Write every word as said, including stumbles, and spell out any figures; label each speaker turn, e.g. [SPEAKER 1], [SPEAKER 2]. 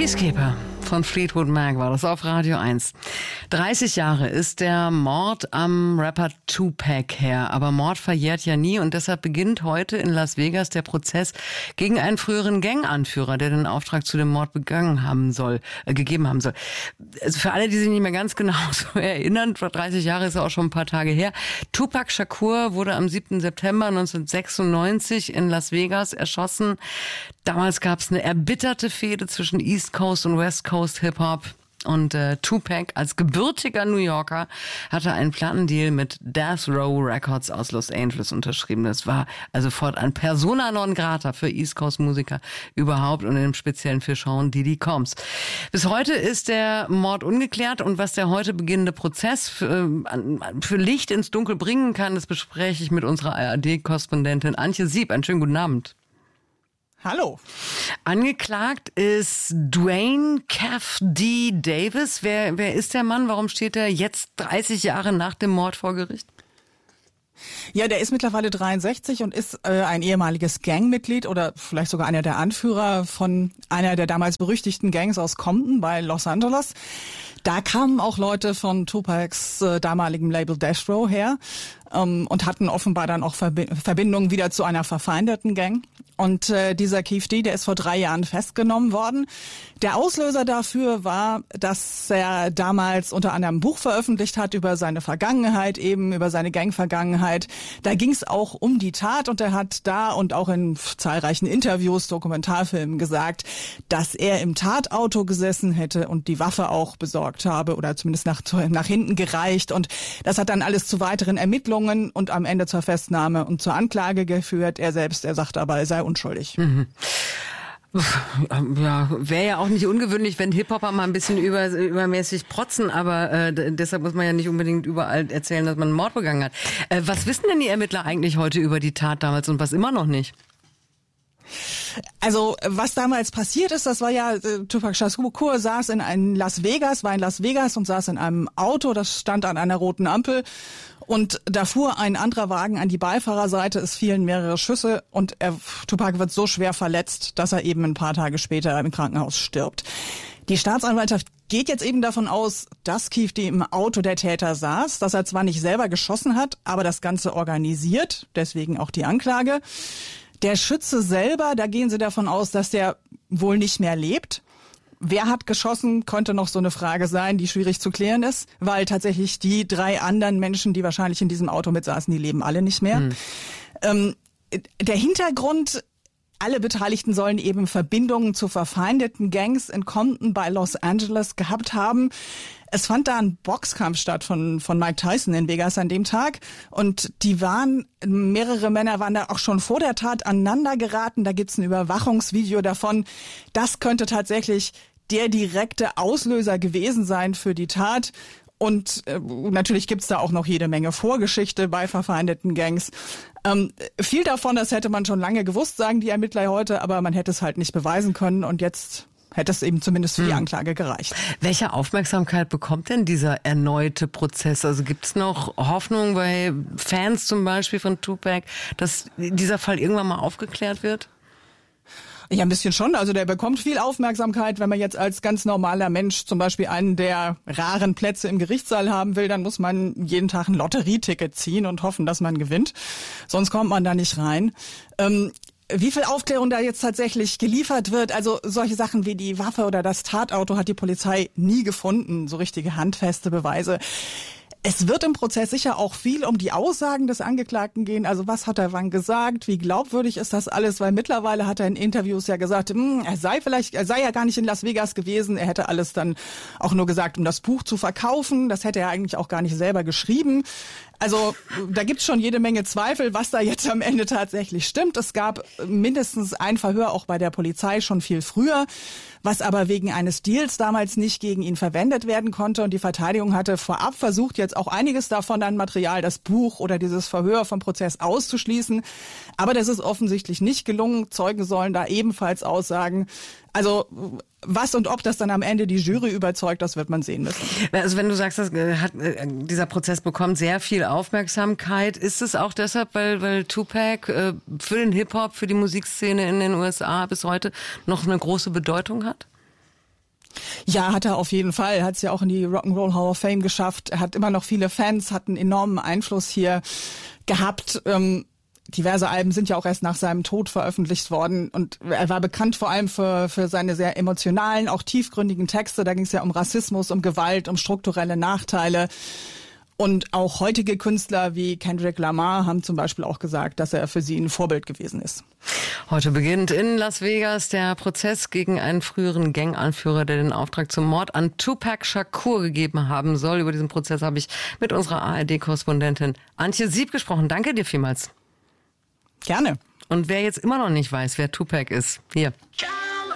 [SPEAKER 1] Peacekeeper von Fleetwood Mac war das auf Radio eins. dreißig Jahre ist der Mord am Rapper Tupac her. Aber Mord verjährt ja nie und deshalb beginnt heute in Las Vegas der Prozess gegen einen früheren Ganganführer, der den Auftrag zu dem Mord begangen haben soll, äh, gegeben haben soll. Also für alle, die sich nicht mehr ganz genau so erinnern, vor dreißig Jahre ist ja auch schon ein paar Tage her. Tupac Shakur wurde am siebten September neunzehnhundertsechsundneunzig in Las Vegas erschossen. Damals gab es eine erbitterte Fehde zwischen East Coast und West Coast Hip-Hop. Und äh, Tupac als gebürtiger New Yorker hatte einen Plattendeal mit Death Row Records aus Los Angeles unterschrieben. Das war also fortan Persona non grata für East Coast Musiker überhaupt und im Speziellen für Sean Diddy Combs. Bis heute ist der Mord ungeklärt und was der heute beginnende Prozess für, für Licht ins Dunkel bringen kann, das bespreche ich mit unserer A R D-Korrespondentin Antje Sieb. Einen schönen guten Abend.
[SPEAKER 2] Hallo.
[SPEAKER 1] Angeklagt ist Dwayne Kef D. Davis. Wer, wer ist der Mann? Warum steht er jetzt dreißig Jahre nach dem Mord vor Gericht?
[SPEAKER 2] Ja, der ist mittlerweile dreiundsechzig und ist äh, ein ehemaliges Gangmitglied oder vielleicht sogar einer der Anführer von einer der damals berüchtigten Gangs aus Compton bei Los Angeles. Da kamen auch Leute von Tupacs äh, damaligem Label Death Row her ähm, und hatten offenbar dann auch Verbi- Verbindungen wieder zu einer verfeindeten Gang. Und äh, dieser Kef D, der ist vor drei Jahren festgenommen worden. Der Auslöser dafür war, dass er damals unter anderem ein Buch veröffentlicht hat über seine Vergangenheit, eben über seine Gangvergangenheit. Da ging es auch um die Tat und er hat da und auch in zahlreichen Interviews, Dokumentarfilmen gesagt, dass er im Tatauto gesessen hätte und die Waffe auch besorgt habe oder zumindest nach, nach hinten gereicht. Und das hat dann alles zu weiteren Ermittlungen und am Ende zur Festnahme und zur Anklage geführt. Er selbst, er sagte aber, er sei unschuldig.
[SPEAKER 1] Mhm. Ja, wäre ja auch nicht ungewöhnlich, wenn Hip-Hopper mal ein bisschen über, übermäßig protzen, aber äh, deshalb muss man ja nicht unbedingt überall erzählen, dass man einen Mord begangen hat. Äh, was wissen denn die Ermittler eigentlich heute über die Tat damals und was immer noch nicht?
[SPEAKER 2] Also was damals passiert ist, das war ja, äh, Tupac Shakur saß in einem Las Vegas, war in Las Vegas und saß in einem Auto, das stand an einer roten Ampel. Und da fuhr ein anderer Wagen an die Beifahrerseite, es fielen mehrere Schüsse und er, Tupac wird so schwer verletzt, dass er eben ein paar Tage später im Krankenhaus stirbt. Die Staatsanwaltschaft geht jetzt eben davon aus, dass Kef D im Auto der Täter saß, dass er zwar nicht selber geschossen hat, aber das Ganze organisiert, deswegen auch die Anklage. Der Schütze selber, da gehen sie davon aus, dass der wohl nicht mehr lebt. Wer hat geschossen, könnte noch so eine Frage sein, die schwierig zu klären ist, weil tatsächlich die drei anderen Menschen, die wahrscheinlich in diesem Auto mitsaßen, die leben alle nicht mehr. Mhm. Ähm, der Hintergrund, alle Beteiligten sollen eben Verbindungen zu verfeindeten Gangs in Compton bei Los Angeles gehabt haben. Es fand da ein Boxkampf statt von von Mike Tyson in Vegas an dem Tag und die waren, mehrere Männer waren da auch schon vor der Tat aneinander geraten. Da gibt's ein Überwachungsvideo davon. Das könnte tatsächlich der direkte Auslöser gewesen sein für die Tat. Und äh, natürlich gibt's da auch noch jede Menge Vorgeschichte bei verfeindeten Gangs. Ähm, viel davon, das hätte man schon lange gewusst, sagen die Ermittler heute, aber man hätte es halt nicht beweisen können und jetzt hätte es eben zumindest für die Anklage gereicht.
[SPEAKER 1] Welche Aufmerksamkeit bekommt denn dieser erneute Prozess? Also gibt es noch Hoffnung bei Fans zum Beispiel von Tupac, dass dieser Fall irgendwann mal aufgeklärt wird?
[SPEAKER 2] Ja, ein bisschen schon. Also der bekommt viel Aufmerksamkeit. Wenn man jetzt als ganz normaler Mensch zum Beispiel einen der raren Plätze im Gerichtssaal haben will, dann muss man jeden Tag ein Lotterieticket ziehen und hoffen, dass man gewinnt. Sonst kommt man da nicht rein. Ähm, Wie viel Aufklärung da jetzt tatsächlich geliefert wird, also solche Sachen wie die Waffe oder das Tatauto hat die Polizei nie gefunden, so richtige handfeste Beweise. Es wird im Prozess sicher auch viel um die Aussagen des Angeklagten gehen. Also was hat er wann gesagt? Wie glaubwürdig ist das alles? Weil mittlerweile hat er in Interviews ja gesagt, hm, er sei vielleicht, er sei ja gar nicht in Las Vegas gewesen. Er hätte alles dann auch nur gesagt, um das Buch zu verkaufen. Das hätte er eigentlich auch gar nicht selber geschrieben. Also da gibt's schon jede Menge Zweifel, was da jetzt am Ende tatsächlich stimmt. Es gab mindestens ein Verhör auch bei der Polizei schon viel früher, was aber wegen eines Deals damals nicht gegen ihn verwendet werden konnte. Und die Verteidigung hatte vorab versucht, jetzt auch einiges davon an Material, das Buch oder dieses Verhör vom Prozess auszuschließen. Aber das ist offensichtlich nicht gelungen. Zeugen sollen da ebenfalls aussagen. Also was und ob das dann am Ende die Jury überzeugt, das wird man sehen müssen.
[SPEAKER 1] Also wenn du sagst, das hat, dieser Prozess bekommt sehr viel Aufmerksamkeit, ist es auch deshalb, weil, weil Tupac äh, für den Hip-Hop, für die Musikszene in den U S A bis heute noch eine große Bedeutung hat?
[SPEAKER 2] Ja, hat er auf jeden Fall. Er hat es ja auch in die Rock'n'Roll Hall of Fame geschafft. Er hat immer noch viele Fans, hat einen enormen Einfluss hier gehabt. Ähm, diverse Alben sind ja auch erst nach seinem Tod veröffentlicht worden. Und er war bekannt vor allem für, für seine sehr emotionalen, auch tiefgründigen Texte. Da ging es ja um Rassismus, um Gewalt, um strukturelle Nachteile. Und auch heutige Künstler wie Kendrick Lamar haben zum Beispiel auch gesagt, dass er für sie ein Vorbild gewesen ist.
[SPEAKER 1] Heute beginnt in Las Vegas der Prozess gegen einen früheren Ganganführer, der den Auftrag zum Mord an Tupac Shakur gegeben haben soll. Über diesen Prozess habe ich mit unserer A R D-Korrespondentin Antje Sieb gesprochen. Danke dir vielmals.
[SPEAKER 2] Gerne.
[SPEAKER 1] Und wer jetzt immer noch nicht weiß, wer Tupac ist, hier.